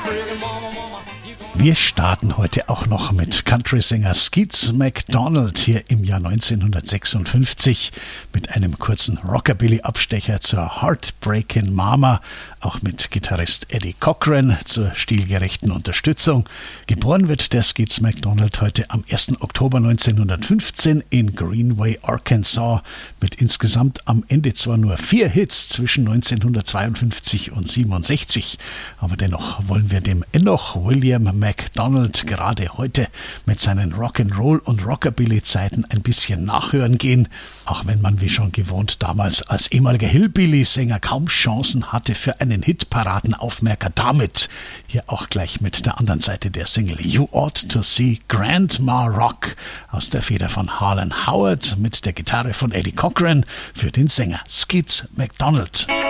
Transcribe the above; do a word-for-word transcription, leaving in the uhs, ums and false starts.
Wir starten heute auch noch mit Country-Sänger Skeets MacDonald hier im Jahr neunzehnhundertsechsundfünfzig mit einem kurzen Rockabilly-Abstecher zur Heartbreaking Mama, auch mit Gitarrist Eddie Cochran zur stilgerechten Unterstützung. Geboren wird der Skeets MacDonald heute am ersten Oktober neunzehnhundertfünfzehn in Greenway, Arkansas, mit insgesamt am Ende zwar nur vier Hits zwischen neunzehnhundertzweiundfünfzig und siebenundsechzig, aber dennoch wollen wir dem Enoch William MacDonald gerade heute mit seinen Rock'n'Roll- und Rockabilly-Zeiten ein bisschen nachhören gehen, auch wenn man wie schon gewohnt damals als ehemaliger Hillbilly-Sänger kaum Chancen hatte für einen Hitparadenaufmerker damit. Hier auch gleich mit der anderen Seite der Single You Ought to See Grandma Rock aus der Feder von Harlan Howard mit der Gitarre von Eddie Cochran für den Sänger Skeets MacDonald.